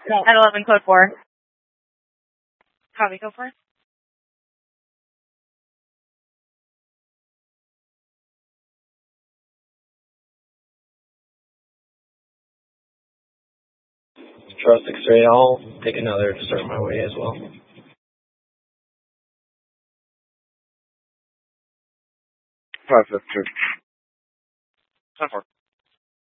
At 11, code 4. Copy, go for it. Trust X-ray, I'll take another to start my way as well. 5-2. 10-4.